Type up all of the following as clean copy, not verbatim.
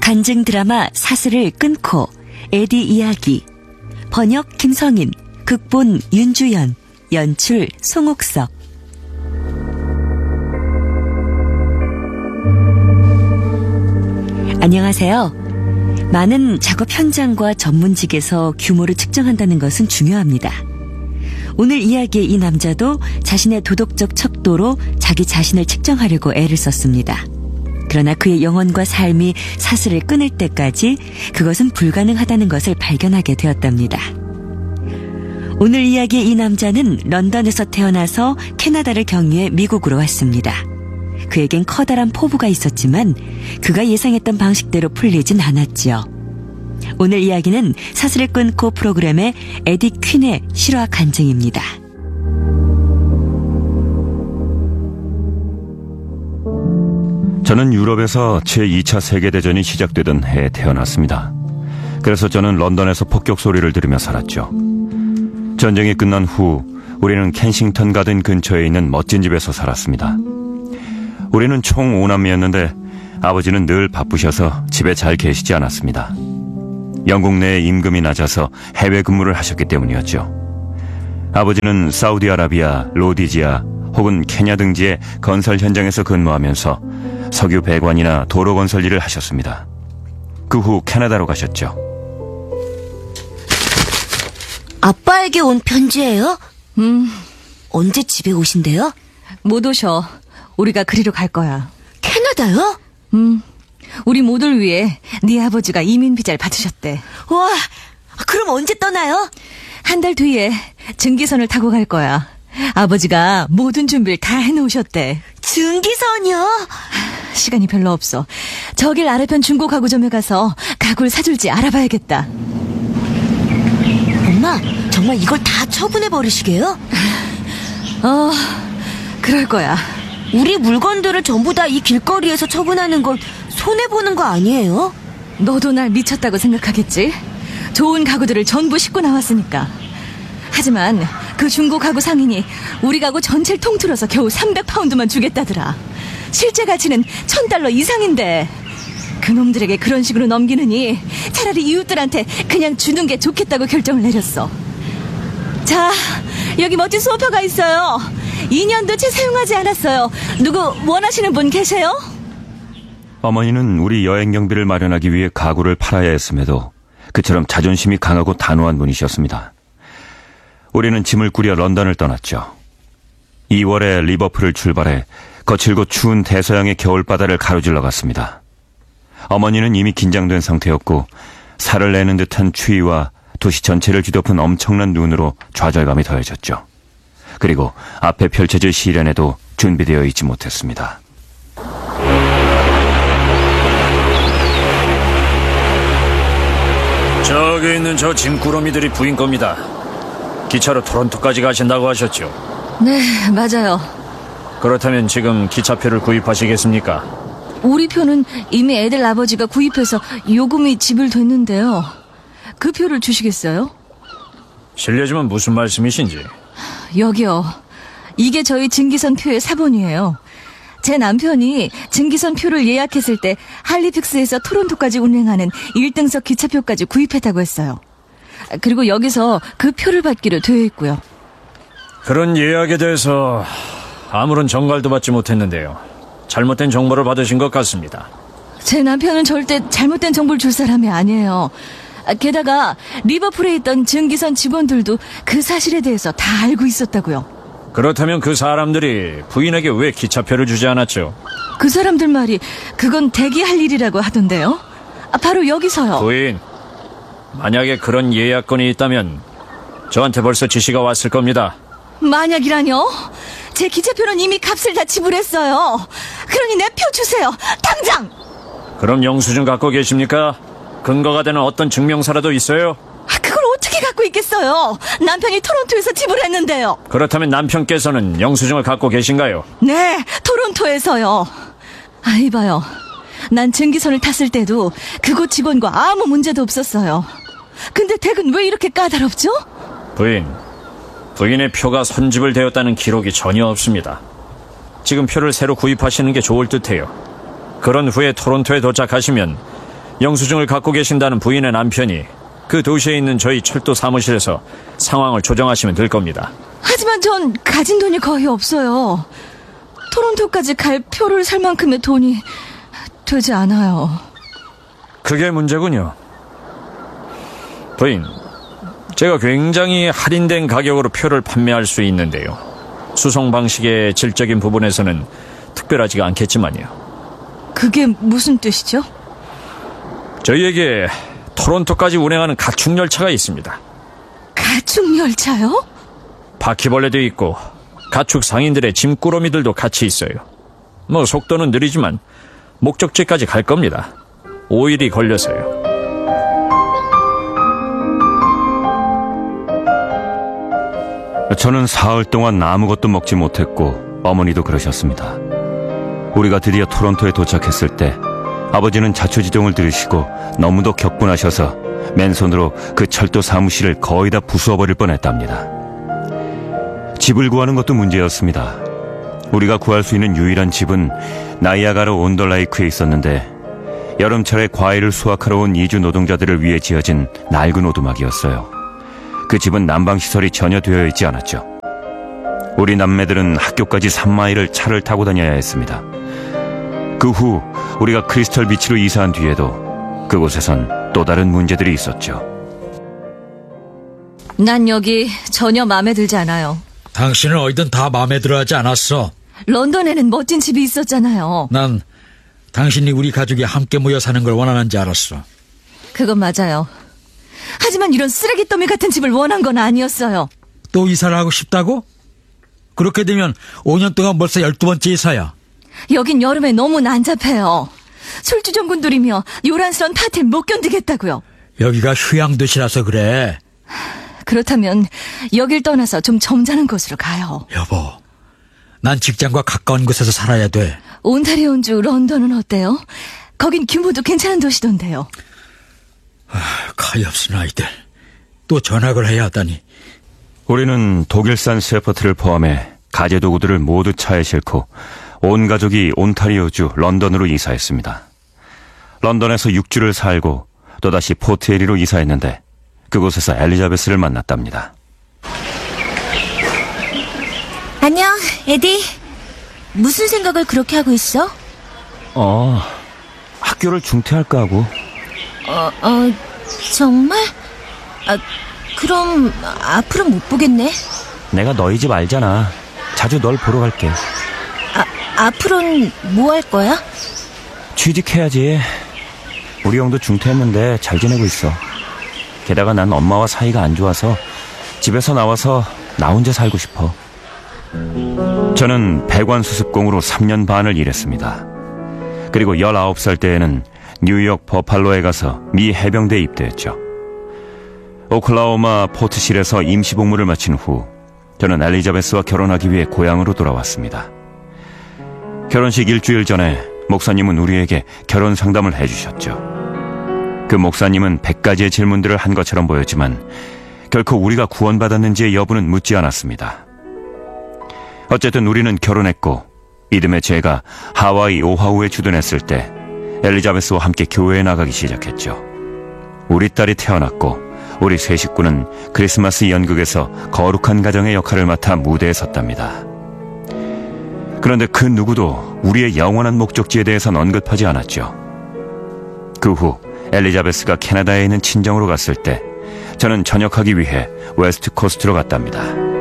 간증 드라마 사슬을 끊고 에디 이야기. 번역 김성인, 극본 윤주연, 연출 송옥석. 안녕하세요. 많은 작업 현장과 전문직에서 규모를 측정한다는 것은 중요합니다. 오늘 이야기의 이 남자도 자신의 도덕적 척도로 자기 자신을 측정하려고 애를 썼습니다. 그러나 그의 영혼과 삶이 사슬을 끊을 때까지 그것은 불가능하다는 것을 발견하게 되었답니다. 오늘 이야기의 이 남자는 런던에서 태어나서 캐나다를 경유해 미국으로 왔습니다. 그에겐 커다란 포부가 있었지만 그가 예상했던 방식대로 풀리진 않았지요. 오늘 이야기는 사슬을 끊고 프로그램의 에디 퀸의 실화 간증입니다. 저는 유럽에서 제2차 세계대전이 시작되던 해에 태어났습니다. 그래서 저는 런던에서 폭격 소리를 들으며 살았죠. 전쟁이 끝난 후 우리는 켄싱턴 가든 근처에 있는 멋진 집에서 살았습니다. 우리는 총 5남매였는데 아버지는 늘 바쁘셔서 집에 잘 계시지 않았습니다. 영국 내에 임금이 낮아서 해외 근무를 하셨기 때문이었죠. 아버지는 사우디아라비아, 로디지아 혹은 케냐 등지의 건설 현장에서 근무하면서 석유 배관이나 도로 건설 일을 하셨습니다. 그 후 캐나다로 가셨죠. 아빠에게 온 편지예요? 언제 집에 오신대요? 못 오셔. 우리가 그리로 갈 거야. 캐나다요? 우리 모두를 위해 네 아버지가 이민 비자를 받으셨대. 와, 그럼 언제 떠나요? 한 달 뒤에 증기선을 타고 갈 거야. 아버지가 모든 준비를 다 해놓으셨대. 증기선이요? 시간이 별로 없어. 저길 아래편 중고 가구점에 가서 가구를 사줄지 알아봐야겠다. 엄마, 정말 이걸 다 처분해버리시게요? 그럴 거야. 우리 물건들을 전부 다 이 길거리에서 처분하는 건 손해보는 거 아니에요? 너도 날 미쳤다고 생각하겠지? 좋은 가구들을 전부 싣고 나왔으니까. 하지만 그 중고 가구 상인이 우리 가구 전체를 통틀어서 겨우 300파운드만 주겠다더라. 실제 가치는 $1,000 이상인데 그놈들에게 그런 식으로 넘기느니 차라리 이웃들한테 그냥 주는 게 좋겠다고 결정을 내렸어. 자, 여기 멋진 소파가 있어요. 2년도 채 사용하지 않았어요. 누구 원하시는 분 계세요? 어머니는 우리 여행 경비를 마련하기 위해 가구를 팔아야 했음에도 그처럼 자존심이 강하고 단호한 분이셨습니다. 우리는 짐을 꾸려 런던을 떠났죠. 2월에 리버풀을 출발해 거칠고 추운 대서양의 겨울바다를 가로질러 갔습니다. 어머니는 이미 긴장된 상태였고 살을 내는 듯한 추위와 도시 전체를 뒤덮은 엄청난 눈으로 좌절감이 더해졌죠. 그리고 앞에 펼쳐질 시련에도 준비되어 있지 못했습니다. 저기 있는 저 짐꾸러미들이 부인 겁니다. 기차로 토론토까지 가신다고 하셨죠? 네, 맞아요. 그렇다면 지금 기차표를 구입하시겠습니까? 우리 표는 이미 애들 아버지가 구입해서 요금이 지불됐는데요. 그 표를 주시겠어요? 실례지만 무슨 말씀이신지. 여기요. 이게 저희 증기선 표의 사본이에요. 제 남편이 증기선 표를 예약했을 때 할리픽스에서 토론토까지 운행하는 1등석 기차표까지 구입했다고 했어요. 그리고 여기서 그 표를 받기로 되어 있고요. 그런 예약에 대해서 아무런 정갈도 받지 못했는데요. 잘못된 정보를 받으신 것 같습니다. 제 남편은 절대 잘못된 정보를 줄 사람이 아니에요. 게다가 리버풀에 있던 증기선 직원들도 그 사실에 대해서 다 알고 있었다고요. 그렇다면 그 사람들이 부인에게 왜 기차표를 주지 않았죠? 그 사람들 말이 그건 대기할 일이라고 하던데요. 바로 여기서요. 부인, 만약에 그런 예약권이 있다면 저한테 벌써 지시가 왔을 겁니다. 만약이라뇨? 제 기차표는 이미 값을 다 지불했어요. 그러니 내 표 주세요. 당장! 그럼 영수증 갖고 계십니까? 근거가 되는 어떤 증명서라도 있어요? 그걸 어떻게 갖고 있겠어요? 남편이 토론토에서 지불했는데요. 그렇다면 남편께서는 영수증을 갖고 계신가요? 네, 토론토에서요. 이봐요. 난 증기선을 탔을 때도 그곳 직원과 아무 문제도 없었어요. 근데 댁은 왜 이렇게 까다롭죠? 부인의 표가 손집을 되었다는 기록이 전혀 없습니다. 지금 표를 새로 구입하시는 게 좋을 듯해요. 그런 후에 토론토에 도착하시면 영수증을 갖고 계신다는 부인의 남편이 그 도시에 있는 저희 철도 사무실에서 상황을 조정하시면 될 겁니다. 하지만 전 가진 돈이 거의 없어요. 토론토까지 갈 표를 살 만큼의 돈이 되지 않아요. 그게 문제군요. 부인, 제가 굉장히 할인된 가격으로 표를 판매할 수 있는데요. 수송 방식의 질적인 부분에서는 특별하지가 않겠지만요. 그게 무슨 뜻이죠? 저희에게 토론토까지 운행하는 가축 열차가 있습니다. 가축 열차요? 바퀴벌레도 있고 가축 상인들의 짐꾸러미들도 같이 있어요. 속도는 느리지만 목적지까지 갈 겁니다. 5일이 걸려서요. 저는 사흘 동안 아무것도 먹지 못했고 어머니도 그러셨습니다. 우리가 드디어 토론토에 도착했을 때 아버지는 자초지종을 들으시고 너무도 격분하셔서 맨손으로 그 철도 사무실을 거의 다 부수어버릴 뻔했답니다. 집을 구하는 것도 문제였습니다. 우리가 구할 수 있는 유일한 집은 나이아가라 온더레이크에 있었는데 여름철에 과일을 수확하러 온 이주 노동자들을 위해 지어진 낡은 오두막이었어요. 그 집은 난방시설이 전혀 되어 있지 않았죠. 우리 남매들은 학교까지 3마일을 차를 타고 다녀야 했습니다. 그 후 우리가 크리스털 비치로 이사한 뒤에도 그곳에선 또 다른 문제들이 있었죠. 난 여기 전혀 마음에 들지 않아요. 당신은 어디든 다 마음에 들어하지 않았어. 런던에는 멋진 집이 있었잖아요. 난 당신이 우리 가족이 함께 모여 사는 걸 원하는지 알았어. 그건 맞아요. 하지만 이런 쓰레기 더미 같은 집을 원한 건 아니었어요. 또 이사를 하고 싶다고? 그렇게 되면 5년 동안 벌써 12번째 이사야. 여긴 여름에 너무 난잡해요. 술주정군들이며 요란스런 파티를 못 견디겠다고요. 여기가 휴양도시라서 그래. 그렇다면 여길 떠나서 좀 점잖은 곳으로 가요. 여보, 난 직장과 가까운 곳에서 살아야 돼. 온타리온주 런던은 어때요? 거긴 규모도 괜찮은 도시던데요. 가엾은 아이들. 또 전학을 해야 하다니. 우리는 독일산 셰퍼트를 포함해 가재도구들을 모두 차에 싣고 온 가족이 온타리오주 런던으로 이사했습니다. 런던에서 6주를 살고 또다시 포트에리로 이사했는데 그곳에서 엘리자베스를 만났답니다. 안녕, 에디. 무슨 생각을 그렇게 하고 있어? 학교를 중퇴할까 하고. 정말? 그럼 앞으로 못 보겠네. 내가 너희 집 알잖아. 자주 널 보러 갈게. 앞으로는 뭐 할 거야? 취직해야지. 우리 형도 중퇴했는데 잘 지내고 있어. 게다가 난 엄마와 사이가 안 좋아서 집에서 나와서 나 혼자 살고 싶어. 저는 배관수습공으로 3년 반을 일했습니다. 그리고 19살 때에는 뉴욕 버팔로에 가서 미 해병대에 입대했죠. 오클라호마 포트실에서 임시복무를 마친 후 저는 엘리자베스와 결혼하기 위해 고향으로 돌아왔습니다. 결혼식 일주일 전에 목사님은 우리에게 결혼 상담을 해주셨죠. 그 목사님은 100가지의 질문들을 한 것처럼 보였지만 결코 우리가 구원받았는지의 여부는 묻지 않았습니다. 어쨌든 우리는 결혼했고 이듬해 제가 하와이 오하우에 주둔했을 때 엘리자베스와 함께 교회에 나가기 시작했죠. 우리 딸이 태어났고 우리 세 식구는 크리스마스 연극에서 거룩한 가정의 역할을 맡아 무대에 섰답니다. 그런데 그 누구도 우리의 영원한 목적지에 대해서는 언급하지 않았죠. 그 후 엘리자베스가 캐나다에 있는 친정으로 갔을 때 저는 전역하기 위해 웨스트 코스트로 갔답니다.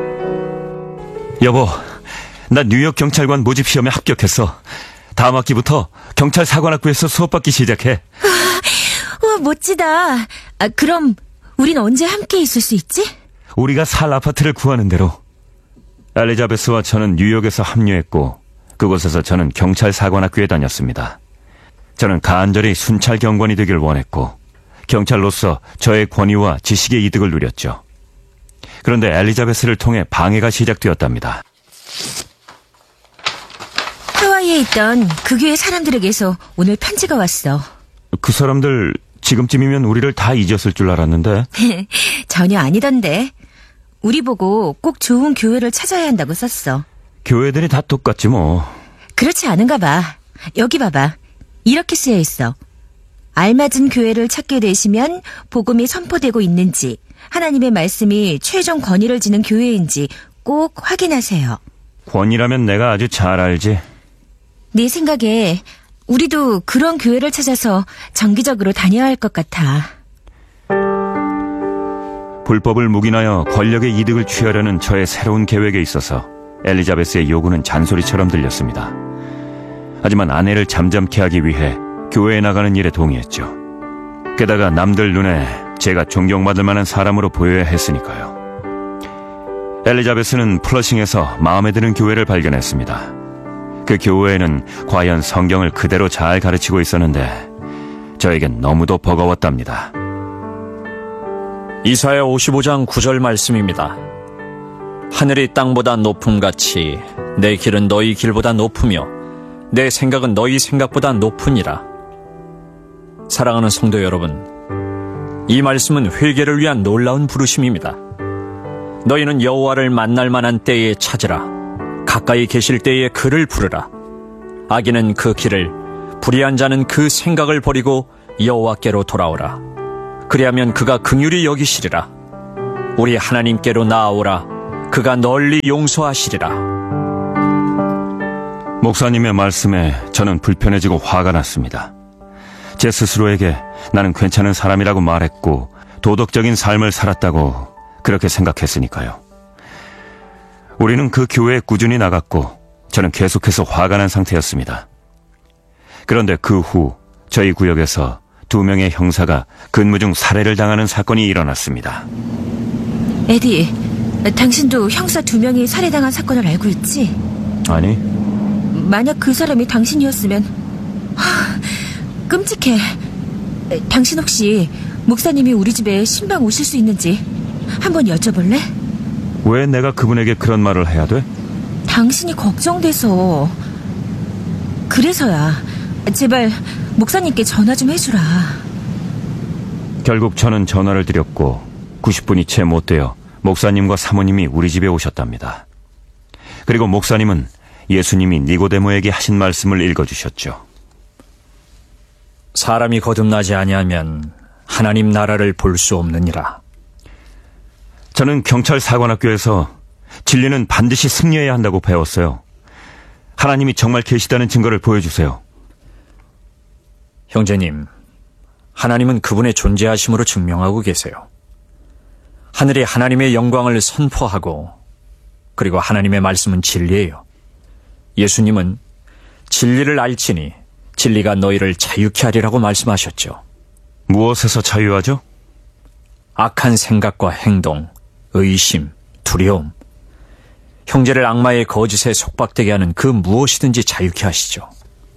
여보, 나 뉴욕 경찰관 모집 시험에 합격했어. 다음 학기부터 경찰 사관학부에서 수업받기 시작해. 우와, 멋지다. 그럼 우린 언제 함께 있을 수 있지? 우리가 살 아파트를 구하는 대로. 엘리자베스와 저는 뉴욕에서 합류했고 그곳에서 저는 경찰 사관학교에 다녔습니다. 저는 간절히 순찰 경관이 되길 원했고 경찰로서 저의 권위와 지식의 이득을 누렸죠. 그런데 엘리자베스를 통해 방해가 시작되었답니다. 하와이에 있던 그 교회 사람들에게서 오늘 편지가 왔어. 그 사람들 지금쯤이면 우리를 다 잊었을 줄 알았는데. 전혀 아니던데. 우리 보고 꼭 좋은 교회를 찾아야 한다고 썼어. 교회들이 다 똑같지 뭐. 그렇지 않은가 봐. 여기 봐봐. 이렇게 쓰여 있어. 알맞은 교회를 찾게 되시면 복음이 선포되고 있는지, 하나님의 말씀이 최종 권위를 지는 교회인지 꼭 확인하세요. 권이라면 내가 아주 잘 알지. 네 생각에 우리도 그런 교회를 찾아서 정기적으로 다녀야 할 것 같아. 불법을 묵인하여 권력의 이득을 취하려는 저의 새로운 계획에 있어서 엘리자베스의 요구는 잔소리처럼 들렸습니다. 하지만 아내를 잠잠케 하기 위해 교회에 나가는 일에 동의했죠. 게다가 남들 눈에 제가 존경받을 만한 사람으로 보여야 했으니까요. 엘리자베스는 플러싱에서 마음에 드는 교회를 발견했습니다. 그 교회에는 과연 성경을 그대로 잘 가르치고 있었는데 저에겐 너무도 버거웠답니다. 이사야 55장 9절 말씀입니다. 하늘이 땅보다 높음같이 내 길은 너희 길보다 높으며 내 생각은 너희 생각보다 높으니라. 사랑하는 성도 여러분, 이 말씀은 회개를 위한 놀라운 부르심입니다. 너희는 여호와를 만날 만한 때에 찾으라. 가까이 계실 때에 그를 부르라. 악인은 그 길을, 불의한 자는 그 생각을 버리고 여호와께로 돌아오라. 그리하면 그가 긍휼히 여기시리라. 우리 하나님께로 나아오라. 그가 널리 용서하시리라. 목사님의 말씀에 저는 불편해지고 화가 났습니다. 제 스스로에게 나는 괜찮은 사람이라고 말했고 도덕적인 삶을 살았다고 그렇게 생각했으니까요. 우리는 그 교회에 꾸준히 나갔고 저는 계속해서 화가 난 상태였습니다. 그런데 그 후 저희 구역에서 2명의 형사가 근무 중 살해를 당하는 사건이 일어났습니다. 에디, 당신도 형사 2명이 살해당한 사건을 알고 있지? 아니, 만약 그 사람이 당신이었으면 끔찍해. 당신 혹시 목사님이 우리 집에 신방 오실 수 있는지 한번 여쭤볼래? 왜 내가 그분에게 그런 말을 해야 돼? 당신이 걱정돼서. 그래서야. 제발 목사님께 전화 좀 해주라. 결국 저는 전화를 드렸고 90분이 채 못 되어 목사님과 사모님이 우리 집에 오셨답니다. 그리고 목사님은 예수님이 니고데모에게 하신 말씀을 읽어주셨죠. 사람이 거듭나지 아니하면 하나님 나라를 볼 수 없느니라. 저는 경찰 사관학교에서 진리는 반드시 승리해야 한다고 배웠어요. 하나님이 정말 계시다는 증거를 보여주세요. 형제님, 하나님은 그분의 존재하심으로 증명하고 계세요. 하늘이 하나님의 영광을 선포하고, 그리고 하나님의 말씀은 진리예요. 예수님은 진리를 알지니 진리가 너희를 자유케 하리라고 말씀하셨죠. 무엇에서 자유하죠? 악한 생각과 행동, 의심, 두려움, 형제를 악마의 거짓에 속박되게 하는 그 무엇이든지 자유케 하시죠.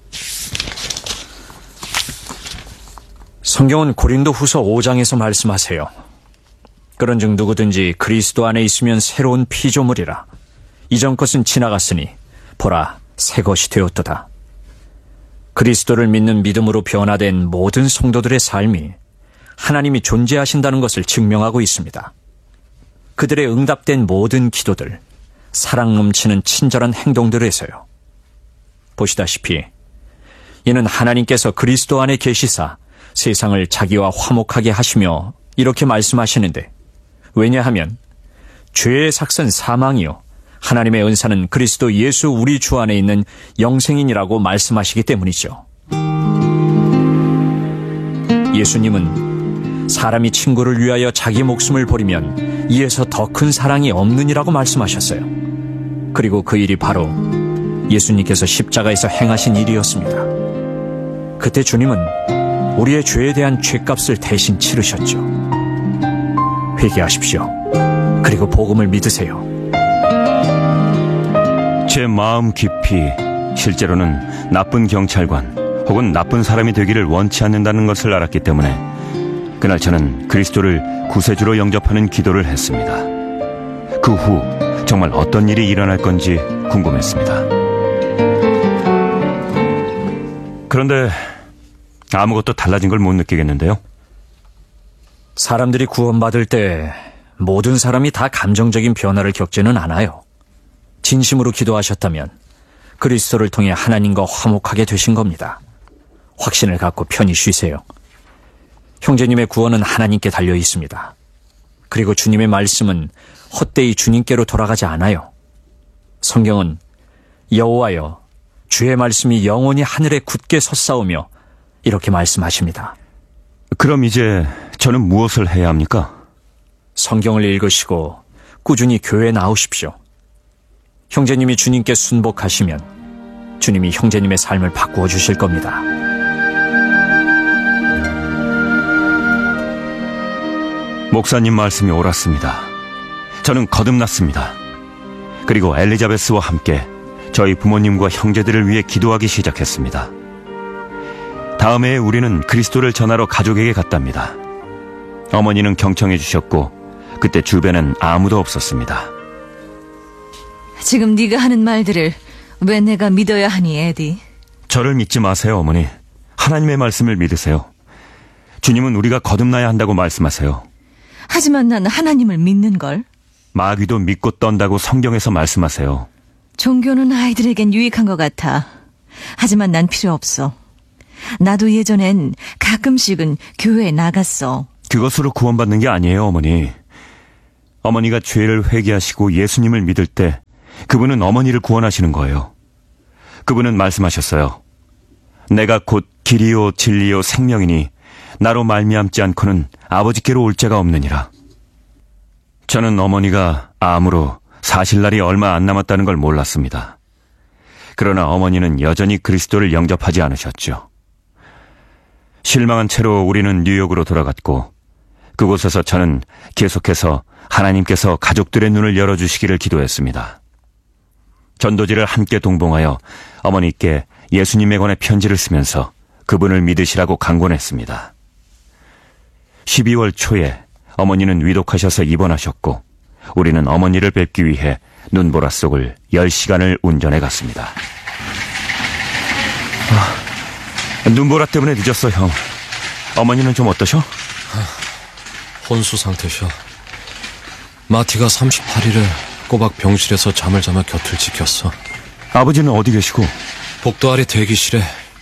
성경은 고린도 후서 5장에서 말씀하세요. 그런즉 누구든지 그리스도 안에 있으면 새로운 피조물이라. 이전 것은 지나갔으니 보라, 새 것이 되었도다. 그리스도를 믿는 믿음으로 변화된 모든 성도들의 삶이 하나님이 존재하신다는 것을 증명하고 있습니다. 그들의 응답된 모든 기도들, 사랑 넘치는 친절한 행동들에서요. 보시다시피 이는 하나님께서 그리스도 안에 계시사 세상을 자기와 화목하게 하시며 이렇게 말씀하시는데, 왜냐하면 죄의 삭은 사망이요 하나님의 은사는 그리스도 예수 우리 주 안에 있는 영생이니라고 말씀하시기 때문이죠. 예수님은 사람이 친구를 위하여 자기 목숨을 버리면 이에서 더 큰 사랑이 없느니라고 말씀하셨어요. 그리고 그 일이 바로 예수님께서 십자가에서 행하신 일이었습니다. 그때 주님은 우리의 죄에 대한 죄값을 대신 치르셨죠. 회개하십시오. 그리고 복음을 믿으세요. 제 마음 깊이 실제로는 나쁜 경찰관 혹은 나쁜 사람이 되기를 원치 않는다는 것을 알았기 때문에 그날 저는 그리스도를 구세주로 영접하는 기도를 했습니다. 그 후 정말 어떤 일이 일어날 건지 궁금했습니다. 그런데 아무것도 달라진 걸 못 느끼겠는데요. 사람들이 구원받을 때 모든 사람이 다 감정적인 변화를 겪지는 않아요. 진심으로 기도하셨다면 그리스도를 통해 하나님과 화목하게 되신 겁니다. 확신을 갖고 편히 쉬세요. 형제님의 구원은 하나님께 달려 있습니다. 그리고 주님의 말씀은 헛되이 주님께로 돌아가지 않아요. 성경은 여호와여, 주의 말씀이 영원히 하늘에 굳게 섰사오며 이렇게 말씀하십니다. 그럼 이제 저는 무엇을 해야 합니까? 성경을 읽으시고 꾸준히 교회에 나오십시오. 형제님이 주님께 순복하시면 주님이 형제님의 삶을 바꾸어 주실 겁니다. 목사님 말씀이 옳았습니다. 저는 거듭났습니다. 그리고 엘리자베스와 함께 저희 부모님과 형제들을 위해 기도하기 시작했습니다. 다음 해에 우리는 그리스도를 전하러 가족에게 갔답니다. 어머니는 경청해 주셨고 그때 주변엔 아무도 없었습니다. 지금 네가 하는 말들을 왜 내가 믿어야 하니, 에디? 저를 믿지 마세요, 어머니. 하나님의 말씀을 믿으세요. 주님은 우리가 거듭나야 한다고 말씀하세요. 하지만 난 하나님을 믿는걸. 마귀도 믿고 떤다고 성경에서 말씀하세요. 종교는 아이들에겐 유익한 것 같아. 하지만 난 필요 없어. 나도 예전엔 가끔씩은 교회에 나갔어. 그것으로 구원받는 게 아니에요, 어머니. 어머니가 죄를 회개하시고 예수님을 믿을 때 그분은 어머니를 구원하시는 거예요. 그분은 말씀하셨어요. 내가 곧 길이요 진리요 생명이니 나로 말미암지 않고는 아버지께로 올 자가 없느니라. 저는 어머니가 암으로 사실날이 얼마 안 남았다는 걸 몰랐습니다. 그러나 어머니는 여전히 그리스도를 영접하지 않으셨죠. 실망한 채로 우리는 뉴욕으로 돌아갔고 그곳에서 저는 계속해서 하나님께서 가족들의 눈을 열어주시기를 기도했습니다. 전도지를 함께 동봉하여 어머니께 예수님에 관해 편지를 쓰면서 그분을 믿으시라고 강권했습니다. 12월 초에 어머니는 위독하셔서 입원하셨고 우리는 어머니를 뵙기 위해 눈보라 속을 10시간을 운전해 갔습니다. 눈보라 때문에 늦었어, 형. 어머니는 좀 어떠셔? 혼수 상태셔. 마티가 38일을 꼬박 병실에서 잠을 자며 곁을 지켰어. 아버지는 어디 계시고? 복도 아래 대기실에.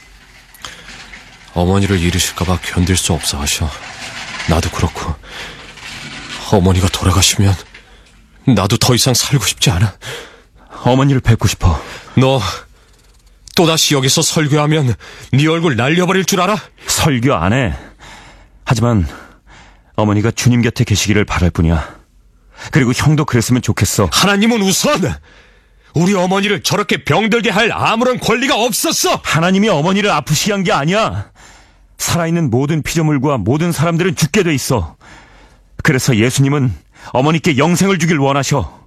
어머니를 잃으실까봐 견딜 수 없어 하셔. 나도 그렇고. 어머니가 돌아가시면 나도 더 이상 살고 싶지 않아. 어머니를 뵙고 싶어. 너 또다시 여기서 설교하면 네 얼굴 날려버릴 줄 알아? 설교 안 해. 하지만 어머니가 주님 곁에 계시기를 바랄 뿐이야. 그리고 형도 그랬으면 좋겠어. 하나님은 우선 우리 어머니를 저렇게 병들게 할 아무런 권리가 없었어. 하나님이 어머니를 아프시게 한 게 아니야. 살아있는 모든 피조물과 모든 사람들은 죽게 돼 있어. 그래서 예수님은 어머니께 영생을 주길 원하셔.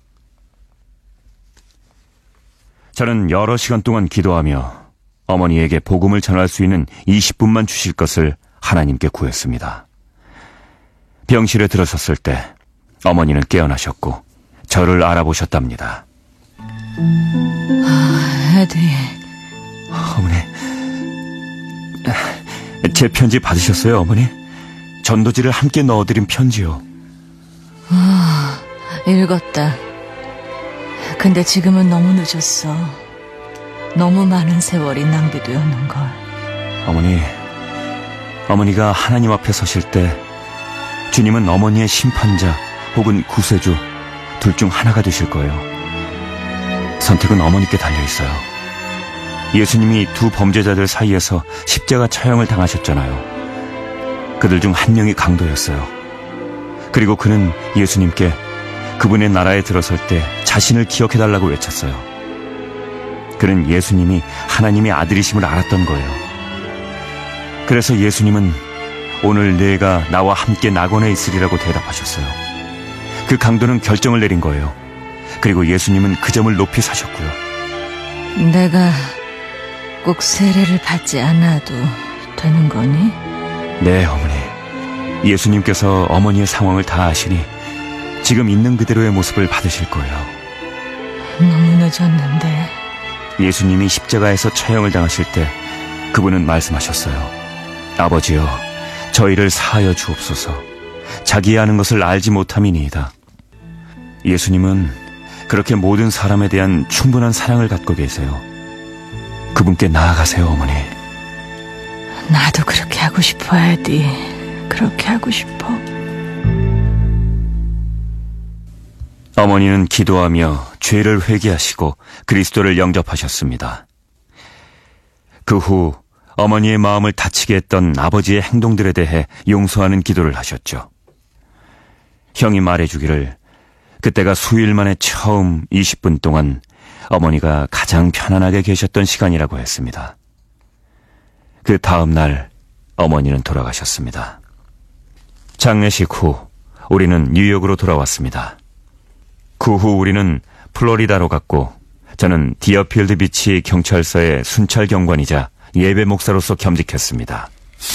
저는 여러 시간 동안 기도하며 어머니에게 복음을 전할 수 있는 20분만 주실 것을 하나님께 구했습니다. 병실에 들어섰을 때 어머니는 깨어나셨고 저를 알아보셨답니다. 에디. 어머니, 제 편지 받으셨어요, 어머니? 전도지를 함께 넣어드린 편지요. 읽었다. 근데 지금은 너무 늦었어. 너무 많은 세월이 낭비되었는걸. 어머니가 하나님 앞에 서실 때 주님은 어머니의 심판자 혹은 구세주 둘 중 하나가 되실 거예요. 선택은 어머니께 달려있어요. 예수님이 두 범죄자들 사이에서 십자가 처형을 당하셨잖아요. 그들 중 한 명이 강도였어요. 그리고 그는 예수님께 그분의 나라에 들어설 때 자신을 기억해달라고 외쳤어요. 그는 예수님이 하나님의 아들이심을 알았던 거예요. 그래서 예수님은 오늘 네가 나와 함께 낙원에 있으리라고 대답하셨어요. 그 강도는 결정을 내린 거예요. 그리고 예수님은 그 점을 높이 사셨고요. 내가 꼭 세례를 받지 않아도 되는 거니? 네, 어머니. 예수님께서 어머니의 상황을 다 아시니 지금 있는 그대로의 모습을 받으실 거예요. 너무 늦었는데. 예수님이 십자가에서 처형을 당하실 때 그분은 말씀하셨어요. 아버지여, 저희를 사하여 주옵소서. 자기의 하는 것을 알지 못함이니이다. 예수님은 그렇게 모든 사람에 대한 충분한 사랑을 갖고 계세요. 그분께 나아가세요, 어머니. 나도 그렇게 하고 싶어, 에디. 그렇게 하고 싶어. 어머니는 기도하며 죄를 회개하시고 그리스도를 영접하셨습니다. 그 후 어머니의 마음을 다치게 했던 아버지의 행동들에 대해 용서하는 기도를 하셨죠. 형이 말해주기를 그때가 수일 만에 처음 20분 동안 어머니가 가장 편안하게 계셨던 시간이라고 했습니다. 그 다음 날 어머니는 돌아가셨습니다. 장례식 후 우리는 뉴욕으로 돌아왔습니다. 그 후 우리는 플로리다로 갔고 저는 디어필드 비치 경찰서의 순찰 경관이자 예배 목사로서 겸직했습니다.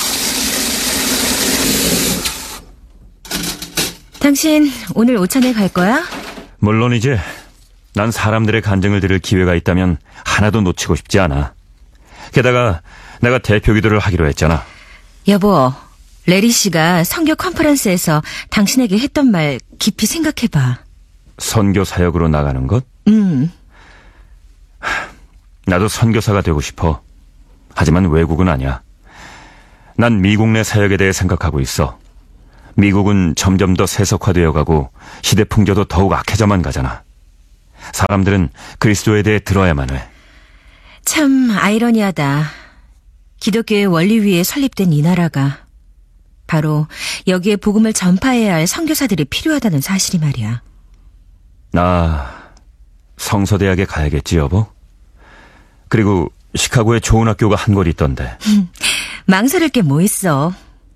당신 오늘 오천에 갈 거야? 물론이지. 난 사람들의 간증을 들을 기회가 있다면 하나도 놓치고 싶지 않아. 게다가 내가 대표 기도를 하기로 했잖아. 여보, 레리 씨가 선교 컨퍼런스에서 당신에게 했던 말 깊이 생각해봐. 선교 사역으로 나가는 것? 나도 선교사가 되고 싶어. 하지만 외국은 아니야. 난 미국 내 사역에 대해 생각하고 있어. 미국은 점점 더 세속화되어 가고 시대 풍조도 더욱 악해져만 가잖아. 사람들은 그리스도에 대해 들어야만 해. 참 아이러니하다. 기독교의 원리 위에 설립된 이 나라가 바로 여기에 복음을 전파해야 할 선교사들이 필요하다는 사실이 말이야. 나 성서대학에 가야겠지, 여보? 그리고 시카고에 좋은 학교가 한 곳 있던데. 망설일 게 뭐 있어.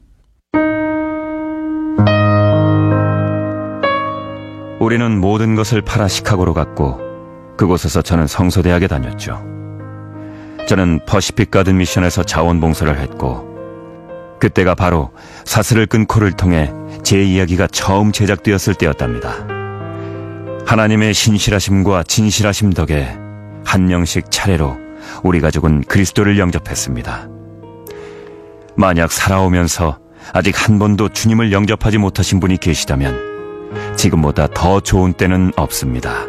우리는 모든 것을 팔아 시카고로 갔고 그곳에서 저는 성서대학에 다녔죠. 저는 퍼시픽 가든 미션에서 자원봉사를 했고 그때가 바로 사슬을 끈 코를 통해 제 이야기가 처음 제작되었을 때였답니다. 하나님의 신실하심과 진실하심 덕에 한 명씩 차례로 우리 가족은 그리스도를 영접했습니다. 만약 살아오면서 아직 한 번도 주님을 영접하지 못하신 분이 계시다면 지금보다 더 좋은 때는 없습니다.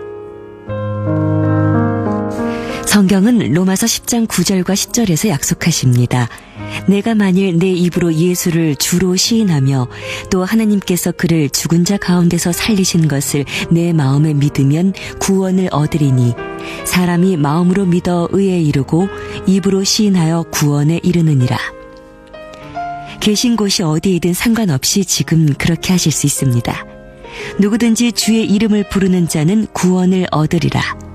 성경은 로마서 10장 9절과 10절에서 약속하십니다. 내가 만일 내 입으로 예수를 주로 시인하며 또 하나님께서 그를 죽은 자 가운데서 살리신 것을 내 마음에 믿으면 구원을 얻으리니 사람이 마음으로 믿어 의에 이르고 입으로 시인하여 구원에 이르느니라. 계신 곳이 어디이든 상관없이 지금 그렇게 하실 수 있습니다. 누구든지 주의 이름을 부르는 자는 구원을 얻으리라.